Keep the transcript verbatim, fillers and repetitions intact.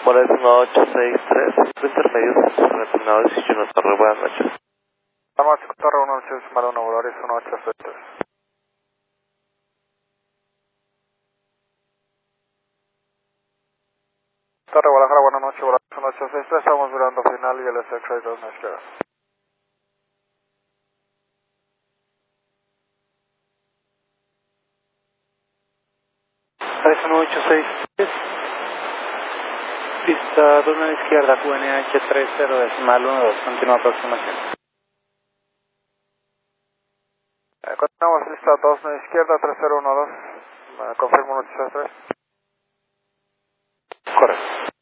Por eso uno ocho seis tres, intermedio, retornado dieciocho, no torre, buenas noches. Vamos a Torre uno ocho seis, uno Volaris uno ocho seis tres. Torre Guadalajara, buenas noches, Volaris uno ocho seis tres, estamos mirando final y el S X-Ray dos a la izquierda. tres uno ocho seis tres, pista dos a la izquierda, Q N H tres cero decimal uno dos, continúa aproximación. Eh, continuamos lista dos a la izquierda, tres cero uno dos, eh, confirmo uno ocho seis tres. Correcto.